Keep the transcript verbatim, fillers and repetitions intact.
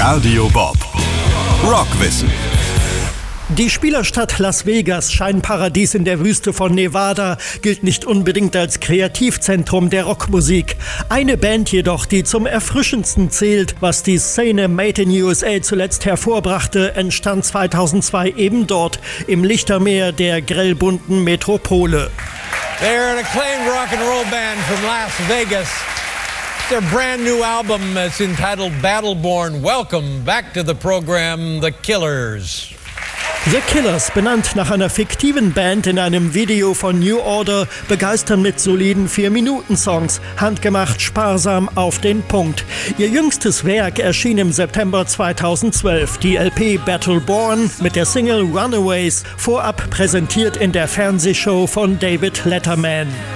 Radio Bob. Rockwissen. Die Spielerstadt Las Vegas, Scheinparadies in der Wüste von Nevada, gilt nicht unbedingt als Kreativzentrum der Rockmusik. Eine Band jedoch, die zum erfrischendsten zählt, was die Szene Made in U S A zuletzt hervorbrachte, entstand zweitausendzwei eben dort, im Lichtermeer der grellbunten Metropole. They're an acclaimed rock and roll band from Las Vegas. Their brand new album is entitled Battleborn. Welcome back to the program, The Killers. The Killers, benannt nach einer fiktiven Band in einem Video von New Order, begeistern mit soliden vier-Minuten-Songs, handgemacht, sparsam, auf den Punkt. Ihr jüngstes Werk erschien im September zweitausendzwölf, die L P Battleborn mit der Single Runaways, vorab präsentiert in der Fernsehshow von David Letterman.